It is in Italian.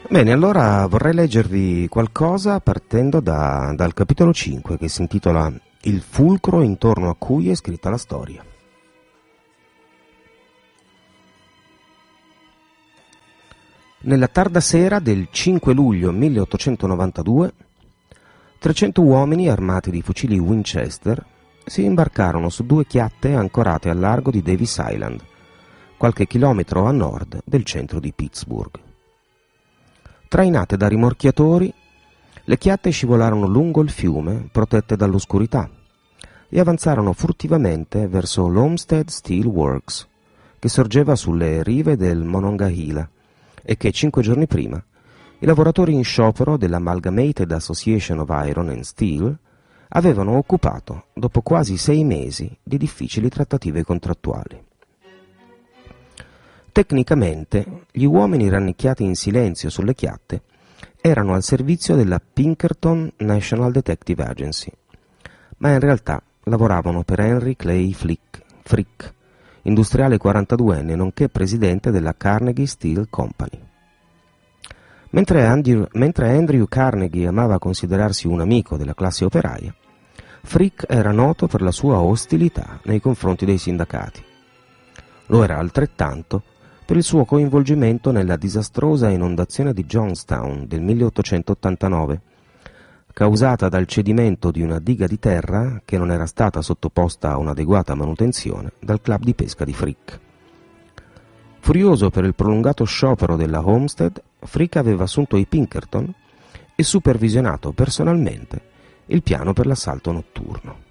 Bene, allora vorrei leggervi qualcosa partendo dal capitolo 5, che si intitola Il fulcro intorno a cui è scritta la storia. Nella tarda sera del 5 luglio 1892, 300 uomini armati di fucili Winchester si imbarcarono su 2 chiatte ancorate al largo di Davis Island, qualche chilometro a nord del centro di Pittsburgh. Trainate da rimorchiatori, le chiatte scivolarono lungo il fiume, protette dall'oscurità, e avanzarono furtivamente verso l'Olmsted Steel Works, che sorgeva sulle rive del Monongahela e che 5 giorni prima i lavoratori in sciopero dell'Amalgamated Association of Iron and Steel avevano occupato dopo quasi 6 mesi di difficili trattative contrattuali. Tecnicamente, gli uomini rannicchiati in silenzio sulle chiatte erano al servizio della Pinkerton National Detective Agency, ma in realtà lavoravano per Henry Clay Frick, industriale 42enne nonché presidente della Carnegie Steel Company. Mentre Andrew Carnegie amava considerarsi un amico della classe operaia, Frick era noto per la sua ostilità nei confronti dei sindacati. Lo era altrettanto per il suo coinvolgimento nella disastrosa inondazione di Johnstown del 1889, causata dal cedimento di una diga di terra che non era stata sottoposta a un'adeguata manutenzione dal club di pesca di Frick. Furioso per il prolungato sciopero della Homestead, Frick aveva assunto i Pinkerton e supervisionato personalmente il piano per l'assalto notturno.